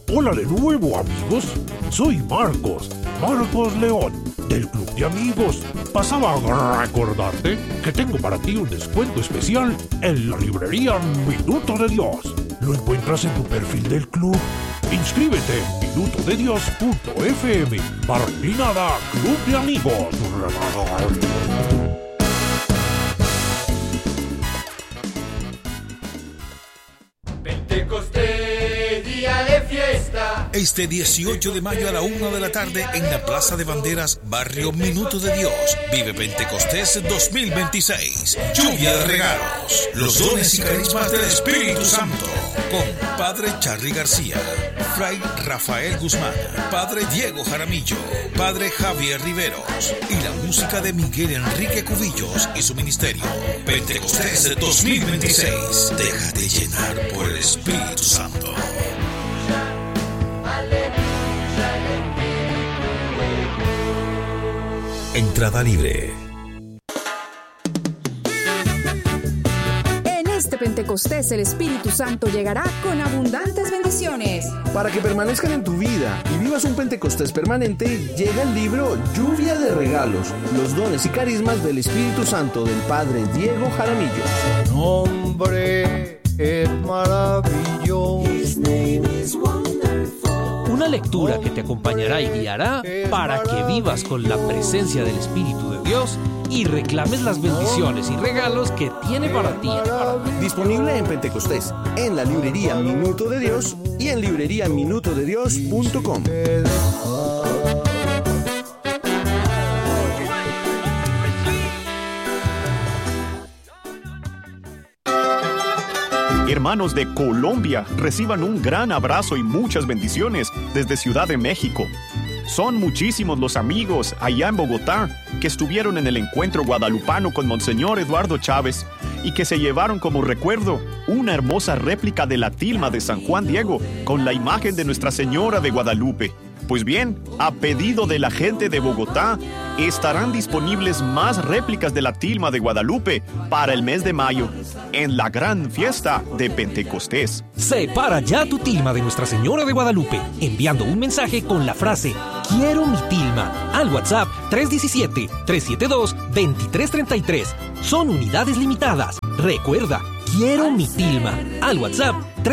Hola de nuevo, amigos. Soy Marcos León, del Club de Amigos. Pasaba a recordarte que tengo para ti un descuento especial en la librería Minuto de Dios. Lo encuentras en tu perfil del club. Inscríbete en minutodedios.fm/inclinada Club de Amigos. Pentecostés, día de fiesta. Este 18 de mayo a la 1 de la tarde en la Plaza de Banderas, barrio Minuto de Dios, vive Pentecostés 2026. Lluvia de regalos, los dones y carismas del Espíritu Santo, con Padre Charly García, Fray Rafael Guzmán, Padre Diego Jaramillo, Padre Javier Riveros y la música de Miguel Enrique Cubillos y su ministerio. Pentecostés 2026. Déjate llenar por el Espíritu Santo. Entrada libre. En este Pentecostés el Espíritu Santo llegará con abundantes bendiciones. Para que permanezcan en tu vida y vivas un Pentecostés permanente, llega el libro Lluvia de Regalos, los dones y carismas del Espíritu Santo del Padre Diego Jaramillo. Su nombre es maravilloso. Una lectura que te acompañará y guiará para que vivas con la presencia del Espíritu de Dios y reclames las bendiciones y regalos que tiene para ti. Disponible en Pentecostés, en la librería Minuto de Dios y en libreriaminutodedios.com. Hermanos de Colombia, reciban un gran abrazo y muchas bendiciones desde Ciudad de México. Son muchísimos los amigos allá en Bogotá que estuvieron en el encuentro guadalupano con Monseñor Eduardo Chávez y que se llevaron como recuerdo una hermosa réplica de la tilma de San Juan Diego con la imagen de Nuestra Señora de Guadalupe. Pues bien, a pedido de la gente de Bogotá, estarán disponibles más réplicas de la tilma de Guadalupe para el mes de mayo, en la gran fiesta de Pentecostés. Separa ya tu tilma de Nuestra Señora de Guadalupe, enviando un mensaje con la frase "Quiero mi tilma" al WhatsApp 317-372-2333. Son unidades limitadas. Recuerda, "Quiero mi tilma" al WhatsApp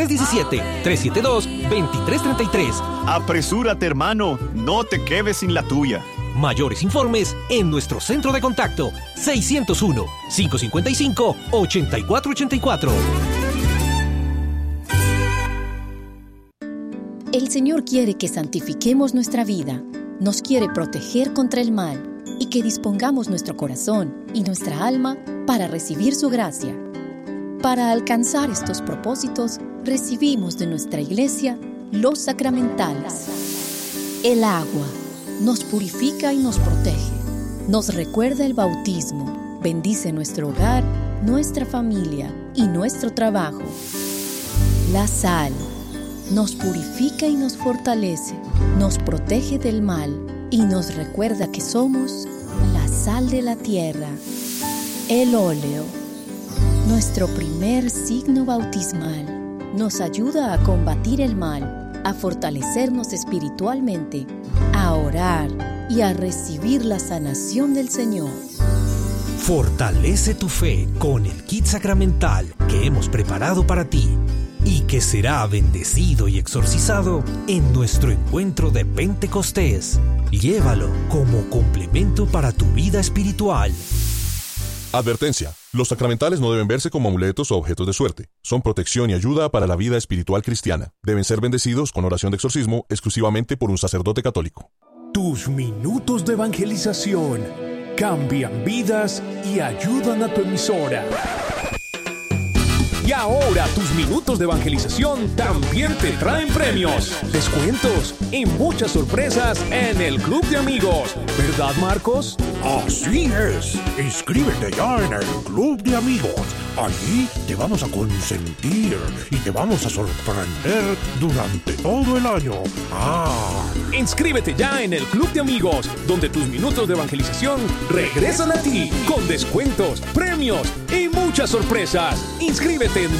317-372-2333. Apresúrate, hermano, no te quedes sin la tuya. Mayores informes en nuestro centro de contacto 601-555-8484. El Señor quiere que santifiquemos nuestra vida, nos quiere proteger contra el mal y que dispongamos nuestro corazón y nuestra alma para recibir su gracia. Para alcanzar estos propósitos, recibimos de nuestra iglesia los sacramentales. El agua nos purifica y nos protege, nos recuerda el bautismo, bendice nuestro hogar, nuestra familia y nuestro trabajo. La sal nos purifica y nos fortalece, nos protege del mal y nos recuerda que somos la sal de la tierra. El óleo, nuestro primer signo bautismal, nos ayuda a combatir el mal, a fortalecernos espiritualmente, a orar y a recibir la sanación del Señor. Fortalece tu fe con el kit sacramental que hemos preparado para ti y que será bendecido y exorcizado en nuestro encuentro de Pentecostés. Llévalo como complemento para tu vida espiritual. Advertencia: los sacramentales no deben verse como amuletos o objetos de suerte. Son protección y ayuda para la vida espiritual cristiana. Deben ser bendecidos con oración de exorcismo exclusivamente por un sacerdote católico. Tus minutos de evangelización cambian vidas y ayudan a tu emisora. Y ahora tus minutos de evangelización también te traen premios, descuentos y muchas sorpresas en el Club de Amigos. ¿Verdad, Marcos? Así es, inscríbete ya en el Club de Amigos. Allí te vamos a consentir y te vamos a sorprender durante todo el año. Inscríbete ya en el Club de Amigos, donde tus minutos de evangelización regresan a ti, con descuentos, premios y muchas sorpresas. Inscríbete en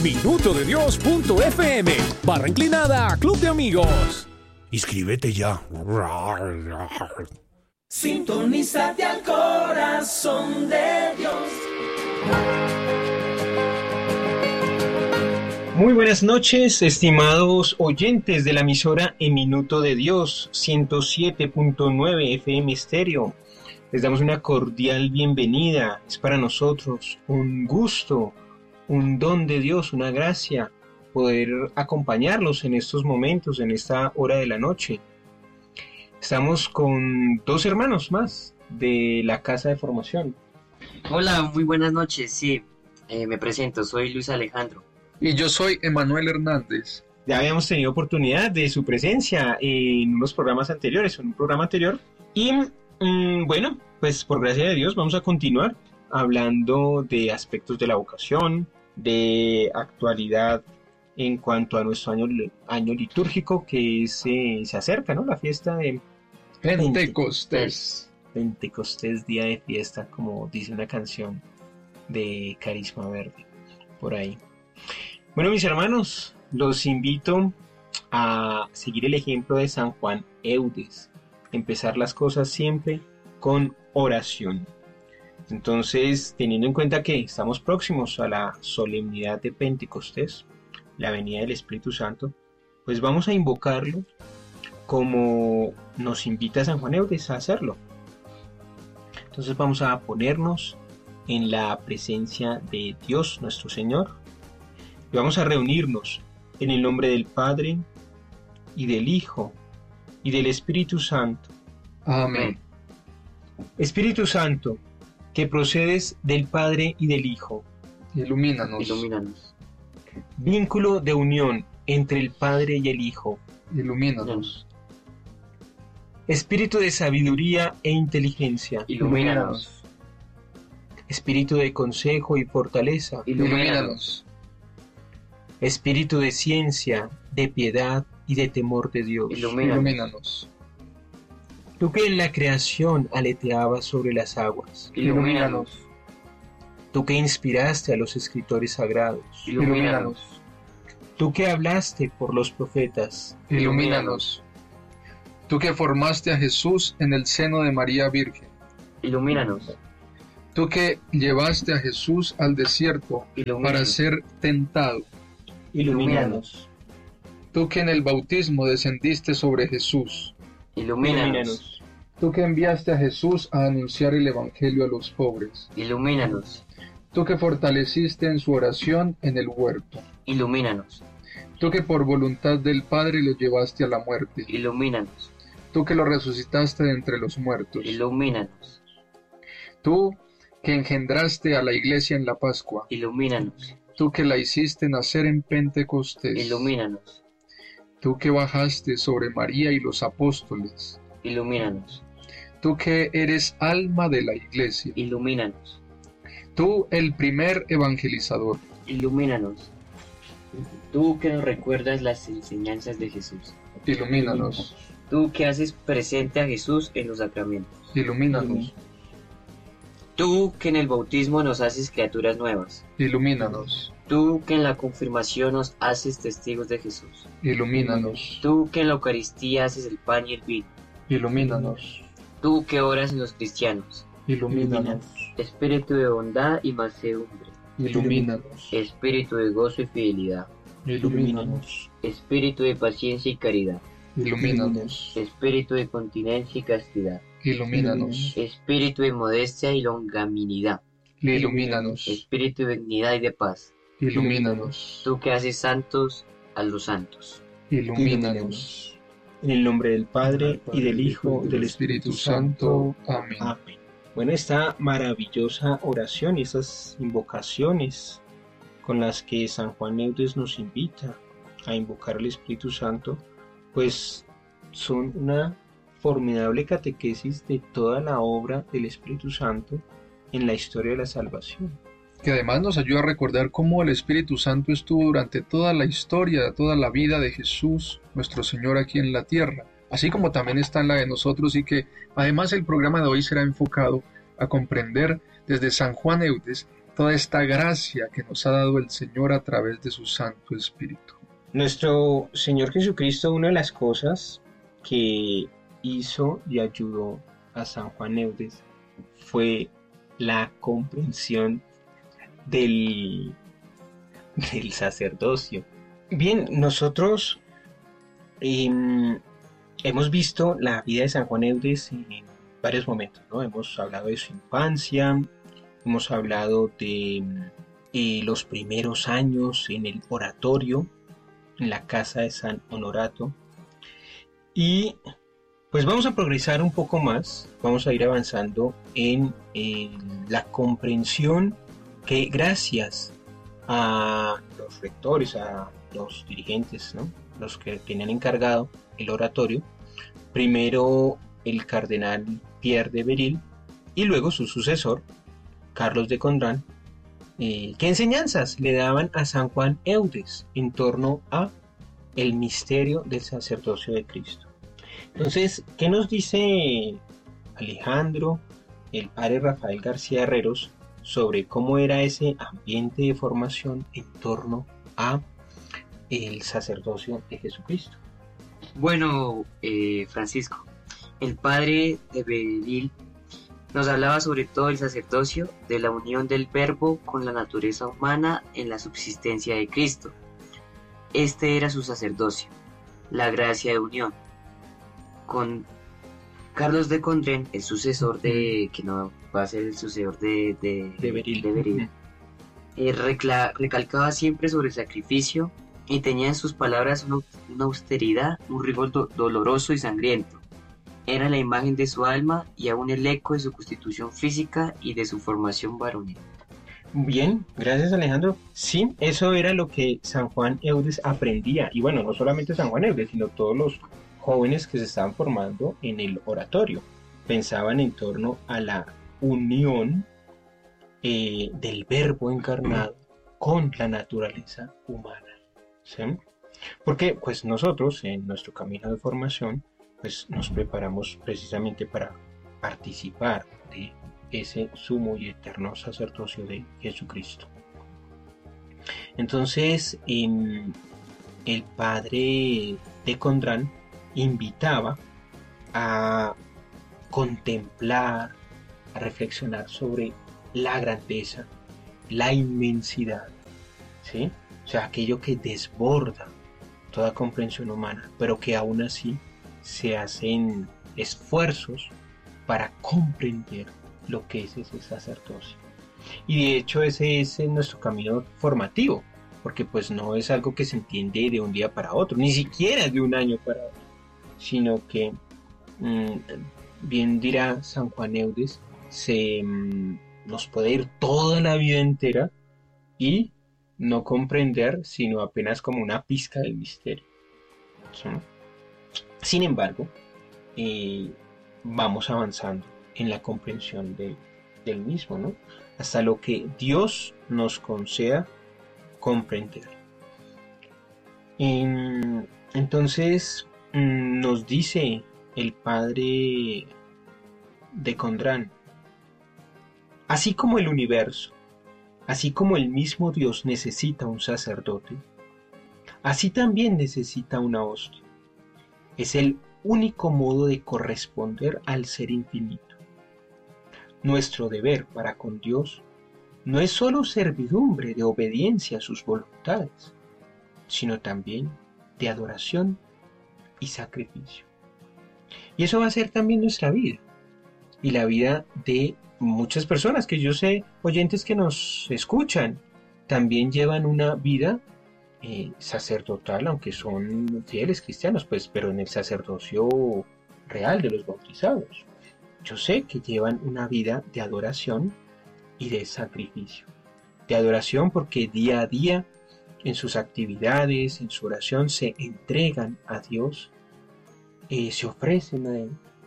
minutodedios.fm/inclinada Club de Amigos. Inscríbete ya. Sintonízate al corazón de Dios. Muy buenas noches, estimados oyentes de la emisora En Minuto de Dios, 107.9 FM Estéreo. Les damos una cordial bienvenida. Es para nosotros un gusto, un don de Dios, una gracia, poder acompañarlos en estos momentos, en esta hora de la noche. Estamos con dos hermanos más de la Casa de Formación. Hola, muy buenas noches, sí, me presento, soy Luis Alejandro. Y yo soy Emanuel Hernández. Ya habíamos tenido oportunidad de su presencia en unos programas anteriores, en un programa anterior. Y bueno, pues por gracia de Dios vamos a continuar hablando de aspectos de la vocación, de actualidad en cuanto a nuestro año litúrgico que se acerca, ¿no? La fiesta de Pentecostés. Pentecostés, día de fiesta, como dice una canción de Carisma Verde, por ahí. Bueno, mis hermanos, los invito a seguir el ejemplo de San Juan Eudes, empezar las cosas siempre con oración. Entonces, teniendo en cuenta que estamos próximos a la solemnidad de Pentecostés, la venida del Espíritu Santo, pues vamos a invocarlo como nos invita San Juan Eudes a hacerlo. Entonces vamos a ponernos en la presencia de Dios nuestro Señor y vamos a reunirnos en el nombre del Padre y del Hijo y del Espíritu Santo. Amén. Espíritu Santo, que procedes del Padre y del Hijo, ilumínanos. Vínculo de unión entre el Padre y el Hijo, ilumínanos. Espíritu de sabiduría e inteligencia, ilumínanos. Espíritu de consejo y fortaleza, ilumínanos. Espíritu de ciencia, de piedad y de temor de Dios, ilumínanos. Tú que en la creación aleteabas sobre las aguas, ilumínanos. Tú que inspiraste a los escritores sagrados, ilumínanos. Tú que hablaste por los profetas, ilumínanos. Tú que formaste a Jesús en el seno de María Virgen, ilumínanos. Tú que llevaste a Jesús al desierto para ser tentado, ilumínanos. Tú que en el bautismo descendiste sobre Jesús, ilumínanos. Tú que enviaste a Jesús a anunciar el Evangelio a los pobres, ilumínanos. Tú que fortaleciste en su oración en el huerto, ilumínanos. Tú que por voluntad del Padre lo llevaste a la muerte, ilumínanos. Tú que lo resucitaste de entre los muertos, ilumínanos. Tú que engendraste a la Iglesia en la Pascua, ilumínanos. Tú que la hiciste nacer en Pentecostés, ilumínanos. Tú que bajaste sobre María y los apóstoles, ilumínanos. Tú que eres alma de la Iglesia, ilumínanos. Tú el primer evangelizador, ilumínanos. Tú que nos recuerdas las enseñanzas de Jesús, ilumínanos. Tú que haces presente a Jesús en los sacramentos, ilumínanos. Tú que en el bautismo nos haces criaturas nuevas, ilumínanos. Tú que en la confirmación nos haces testigos de Jesús, ilumínanos. Tú que en la Eucaristía haces el pan y el vino, ilumínanos. Tú que oras en los cristianos, ilumínanos. Espíritu de bondad y mansedumbre, ilumínanos. Espíritu de gozo y fidelidad, ilumínanos. Espíritu de paciencia y caridad, ilumínanos. Espíritu de continencia y castidad, ilumínanos. Espíritu de modestia y longanimidad, ilumínanos. Espíritu de dignidad y de paz, ilumínanos. Tú que haces santos a los santos, ilumínanos. En el nombre del Padre y del Hijo y del Espíritu Santo. Amén. Amén. Bueno, esta maravillosa oración y esas invocaciones con las que San Juan Eudes nos invita a invocar al Espíritu Santo, pues son una formidable catequesis de toda la obra del Espíritu Santo en la historia de la salvación. Que además nos ayuda a recordar cómo el Espíritu Santo estuvo durante toda la historia, toda la vida de Jesús, nuestro Señor, aquí en la tierra, así como también está en la de nosotros, y que además el programa de hoy será enfocado a comprender desde San Juan Eudes toda esta gracia que nos ha dado el Señor a través de su Santo Espíritu. Nuestro Señor Jesucristo, una de las cosas que hizo y ayudó a San Juan Eudes fue la comprensión del sacerdocio. Bien, nosotros hemos visto la vida de San Juan Eudes en varios momentos, ¿no? Hemos hablado de su infancia, hemos hablado de los primeros años en el oratorio, en la casa de San Honorato, y pues vamos a progresar un poco más, vamos a ir avanzando en la comprensión que gracias a los rectores, a los dirigentes, ¿no? Los que tenían encargado el oratorio, primero el cardenal Pierre de Beril y luego su sucesor, Carlos de Condren, ¿qué enseñanzas le daban a San Juan Eudes en torno a el misterio del sacerdocio de Cristo? Entonces, ¿qué nos dice Alejandro, el padre Rafael García Herreros, sobre cómo era ese ambiente de formación en torno a el sacerdocio de Jesucristo? Bueno, Francisco, el padre de Beril nos hablaba sobre todo del sacerdocio, de la unión del verbo con la naturaleza humana en la subsistencia de Cristo. Este era su sacerdocio, la gracia de unión. Con Carlos de Condren, el sucesor de, que no va a ser el sucesor de Beril, recalcaba siempre sobre el sacrificio y tenía en sus palabras una austeridad, un rigor doloroso y sangriento. Era la imagen de su alma y aún el eco de su constitución física y de su formación varonil. Bien, gracias Alejandro. Sí, eso era lo que San Juan Eudes aprendía. Y bueno, no solamente San Juan Eudes, sino todos los jóvenes que se estaban formando en el oratorio. Pensaban en torno a la unión del verbo encarnado con la naturaleza humana. ¿Sí? Porque pues nosotros en nuestro camino de formación pues nos preparamos precisamente para participar de ese sumo y eterno sacerdocio de Jesucristo. Entonces el padre de Condren invitaba a contemplar, a reflexionar sobre la grandeza, la inmensidad, ¿sí? O sea, aquello que desborda toda comprensión humana, pero que aún así se hacen esfuerzos para comprender lo que es ese sacerdocio. Y de hecho ese es nuestro camino formativo, porque pues no es algo que se entiende de un día para otro, ni siquiera de un año para otro, sino que, bien dirá San Juan Eudes, nos puede ir toda la vida entera y no comprender sino apenas como una pizca del misterio. ¿Sí? Sin embargo, vamos avanzando en la comprensión del mismo, ¿no? Hasta lo que Dios nos conceda comprender. Entonces nos dice el padre de Condren: así como el universo, así como el mismo Dios necesita un sacerdote, así también necesita una hostia. Es el único modo de corresponder al ser infinito. Nuestro deber para con Dios no es solo servidumbre de obediencia a sus voluntades, sino también de adoración y sacrificio. Y eso va a ser también nuestra vida y la vida de muchas personas que yo sé, oyentes que nos escuchan, también llevan una vida sacerdotal, aunque son fieles cristianos, pues, pero en el sacerdocio real de los bautizados. Yo sé que llevan una vida de adoración y de sacrificio. De adoración porque día a día, en sus actividades, en su oración, se entregan a Dios, se ofrecen a Él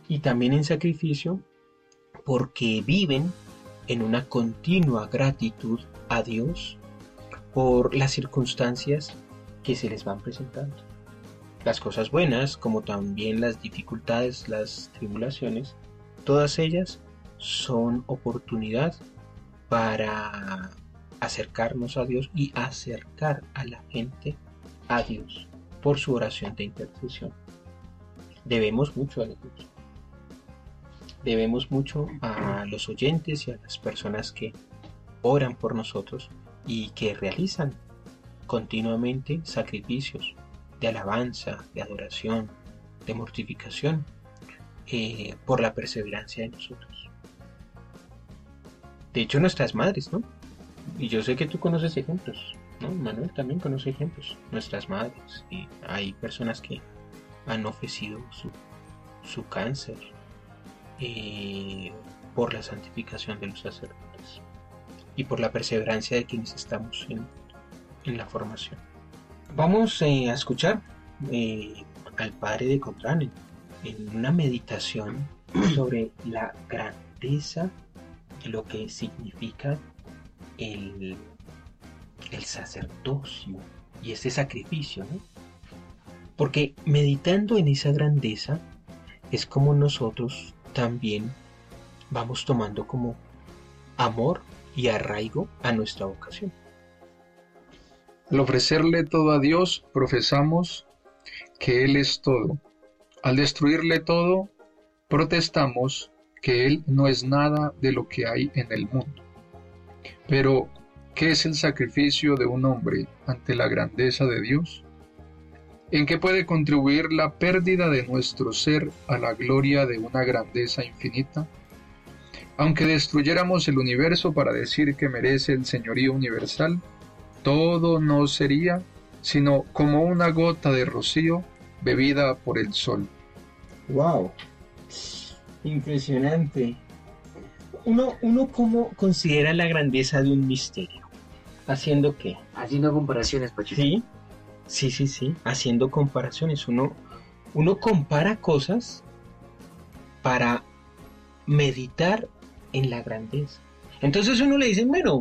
y también en sacrificio porque viven en una continua gratitud a Dios por las circunstancias que se les van presentando. Las cosas buenas, como también las dificultades, las tribulaciones, todas ellas son oportunidad para acercarnos a Dios y acercar a la gente a Dios por su oración de intercesión. Debemos mucho a Dios. Debemos mucho a los oyentes y a las personas que oran por nosotros y que realizan continuamente sacrificios de alabanza, de adoración, de mortificación, por la perseverancia de nosotros. De hecho, nuestras madres, ¿no? Y yo sé que tú conoces ejemplos, ¿no? Manuel también conoce ejemplos. Nuestras madres, y hay personas que han ofrecido su cáncer por la santificación de los sacerdotes y por la perseverancia de quienes estamos en la formación. Vamos a escuchar al padre de Cotrán en una meditación sobre la grandeza de lo que significa el sacerdocio y ese sacrificio, ¿no? Porque meditando en esa grandeza es como nosotros también vamos tomando como amor y arraigo a nuestra vocación. Al ofrecerle todo a Dios, profesamos que Él es todo. Al destruirle todo, protestamos que Él no es nada de lo que hay en el mundo. Pero, ¿qué es el sacrificio de un hombre ante la grandeza de Dios? ¿En qué puede contribuir la pérdida de nuestro ser a la gloria de una grandeza infinita? Aunque destruyéramos el universo para decir que merece el señorío universal, todo no sería sino como una gota de rocío bebida por el sol. ¡Wow! Impresionante. Uno cómo considera la grandeza de un misterio. ¿Haciendo qué? Haciendo comparaciones, Pachito. Sí. Haciendo comparaciones. Uno compara cosas para meditar en la grandeza. Entonces uno le dice, bueno,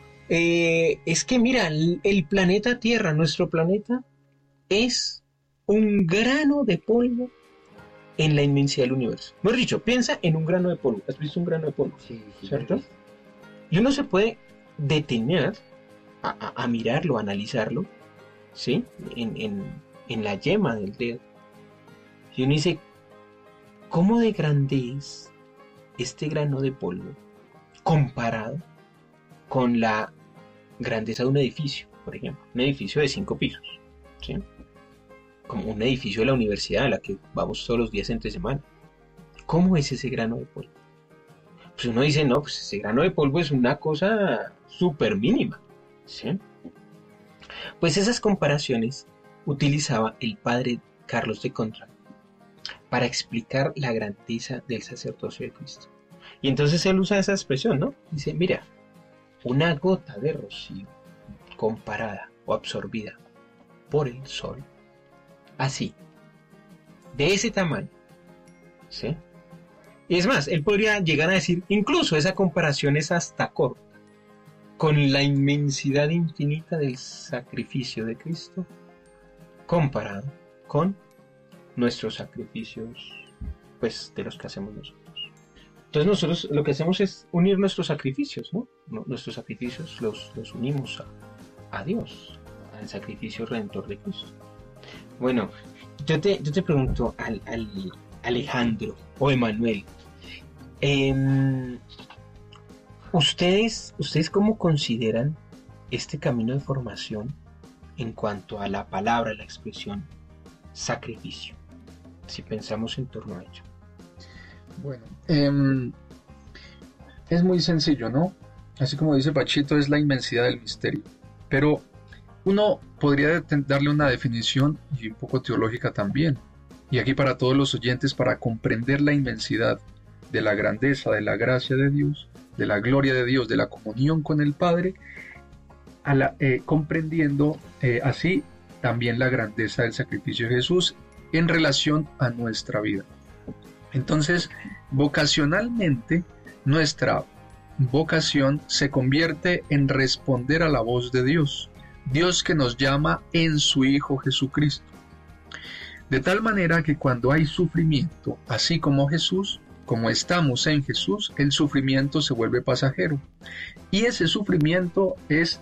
es que mira, el planeta Tierra, nuestro planeta, es un grano de polvo en la inmensidad del universo. Mejor dicho, piensa en un grano de polvo. ¿Has visto un grano de polvo? Sí, ¿Cierto? Y uno se puede detener a mirarlo, a analizarlo, ¿sí? En la yema del dedo. Y uno dice, ¿cómo de grande es este grano de polvo comparado con la grandeza de un edificio, por ejemplo? Un edificio de 5 pisos, ¿sí? Como un edificio de la universidad a la que vamos todos los días entre semana. ¿Cómo es ese grano de polvo? Pues uno dice, no, pues ese grano de polvo es una cosa súper mínima, ¿sí? Pues esas comparaciones utilizaba el padre Carlos de Cotrán para explicar la grandeza del sacerdocio de Cristo. Y entonces él usa esa expresión, ¿no? Dice, mira, una gota de rocío comparada o absorbida por el sol, así, de ese tamaño, ¿sí? Y es más, él podría llegar a decir, incluso esa comparación es hasta corta, con la inmensidad infinita del sacrificio de Cristo, comparado con nuestros sacrificios, pues, de los que hacemos nosotros. Entonces nosotros lo que hacemos es unir nuestros sacrificios, ¿no? Nuestros sacrificios los unimos a Dios, al sacrificio redentor de Cristo. Bueno, yo te pregunto al Alejandro o Emanuel, ¿ustedes cómo consideran este camino de formación en cuanto a la palabra, la expresión sacrificio? Si pensamos en torno a ello. Bueno, es muy sencillo, ¿no? Así como dice Pachito, es la inmensidad del misterio. Pero uno podría darle una definición y un poco teológica también. Y aquí para todos los oyentes, para comprender la inmensidad de la grandeza, de la gracia de Dios, de la gloria de Dios, de la comunión con el Padre, comprendiendo así también la grandeza del sacrificio de Jesús en relación a nuestra vida. Entonces, vocacionalmente, nuestra vocación se convierte en responder a la voz de Dios, Dios que nos llama en su Hijo Jesucristo. De tal manera que cuando hay sufrimiento, así como Jesús, como estamos en Jesús, el sufrimiento se vuelve pasajero. Y ese sufrimiento es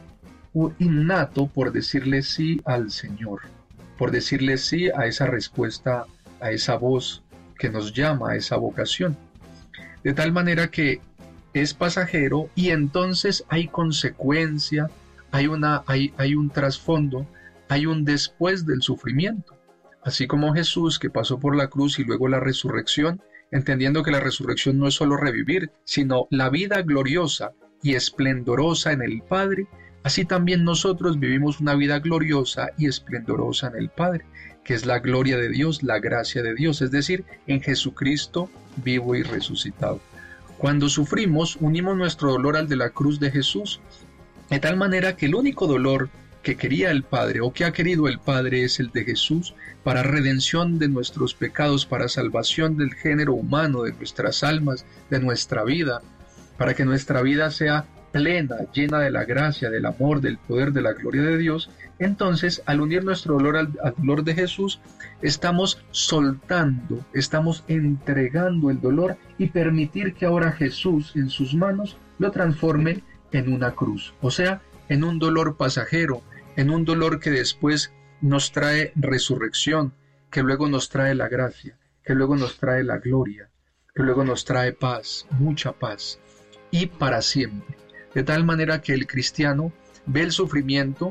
innato por decirle sí al Señor, por decirle sí a esa respuesta, a esa voz que nos llama, a esa vocación. De tal manera que es pasajero y entonces hay consecuencia, hay un trasfondo, hay un después del sufrimiento. Así como Jesús, que pasó por la cruz y luego la resurrección, entendiendo que la resurrección no es solo revivir, sino la vida gloriosa y esplendorosa en el Padre, así también nosotros vivimos una vida gloriosa y esplendorosa en el Padre, que es la gloria de Dios, la gracia de Dios, es decir, en Jesucristo vivo y resucitado. Cuando sufrimos, unimos nuestro dolor al de la cruz de Jesús, de tal manera que el único dolor que quería el Padre o que ha querido el Padre es el de Jesús para redención de nuestros pecados, para salvación del género humano, de nuestras almas, de nuestra vida, para que nuestra vida sea plena, llena de la gracia, del amor, del poder, de la gloria de Dios. Entonces, al unir nuestro dolor al dolor de Jesús, estamos soltando, estamos entregando el dolor y permitir que ahora Jesús en sus manos lo transforme en una cruz, o sea, en un dolor pasajero, en un dolor que después nos trae resurrección, que luego nos trae la gracia, que luego nos trae la gloria, que luego nos trae paz, mucha paz, y para siempre. De tal manera que el cristiano ve el sufrimiento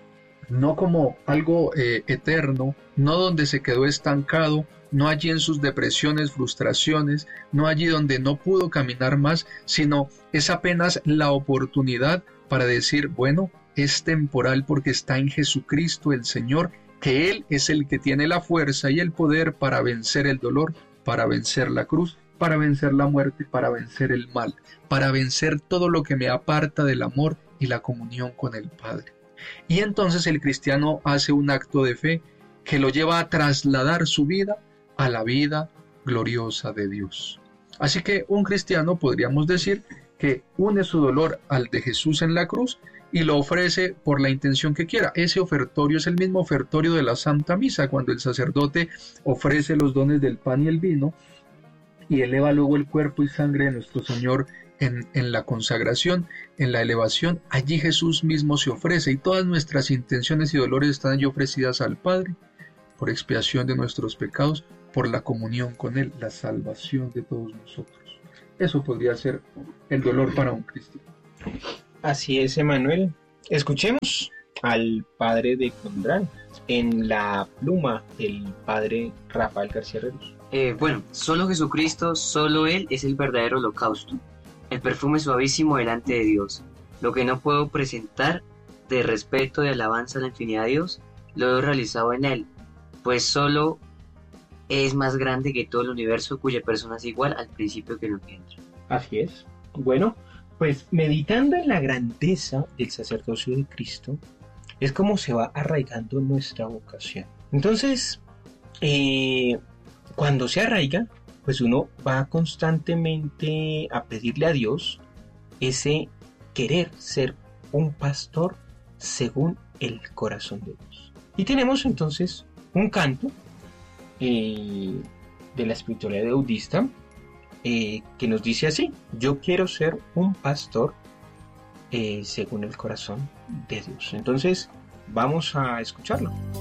no como algo eterno, no donde se quedó estancado, no allí en sus depresiones, frustraciones, no allí donde no pudo caminar más, sino es apenas la oportunidad para decir, bueno, es temporal porque está en Jesucristo el Señor, que Él es el que tiene la fuerza y el poder para vencer el dolor, para vencer la cruz, para vencer la muerte, para vencer el mal, para vencer todo lo que me aparta del amor y la comunión con el Padre. Y entonces el cristiano hace un acto de fe que lo lleva a trasladar su vida a la vida gloriosa de Dios. Así que un cristiano podríamos decir que une su dolor al de Jesús en la cruz y lo ofrece por la intención que quiera. Ese ofertorio es el mismo ofertorio de la Santa Misa, cuando el sacerdote ofrece los dones del pan y el vino y eleva luego el cuerpo y sangre de nuestro Señor en la consagración, en la elevación. Allí Jesús mismo se ofrece y todas nuestras intenciones y dolores están allí ofrecidas al Padre por expiación de nuestros pecados, por la comunión con Él, la salvación de todos nosotros. Eso podría ser el dolor para un cristiano. Así es, Emanuel. Escuchemos al padre de Condral en la pluma del padre Rafael García Reus. Bueno, solo Jesucristo, solo Él es el verdadero holocausto, el perfume suavísimo delante de Dios. Lo que no puedo presentar de respeto, de alabanza a la infinidad de Dios, lo he realizado en Él, pues solo es más grande que todo el universo, cuya persona es igual al principio que lo engendra. Así es. Bueno, pues meditando en la grandeza del sacerdocio de Cristo, es como se va arraigando nuestra vocación. Entonces, cuando se arraiga, pues uno va constantemente a pedirle a Dios ese querer ser un pastor según el corazón de Dios. Y tenemos entonces un canto de la espiritualidad eudista que nos dice así: yo quiero ser un pastor según el corazón de Dios. Entonces vamos a escucharlo.